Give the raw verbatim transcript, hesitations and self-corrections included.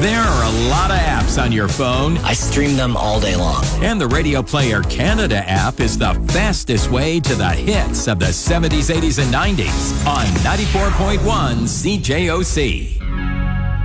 There are a lot of apps on your phone. I stream them all day long. And the Radio Player Canada app is the fastest way to the hits of the seventies, eighties, and nineties on ninety-four point one C J O C.